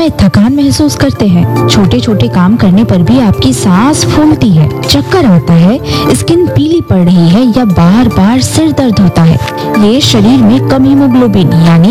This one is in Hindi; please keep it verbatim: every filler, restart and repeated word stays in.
समय थकान महसूस करते हैं। छोटे छोटे काम करने पर भी आपकी सांस फूलती है, चक्कर आता है, स्किन पीली पड़ रही है या बार बार सिर दर्द होता है। ये शरीर में कम हीमोग्लोबिन यानी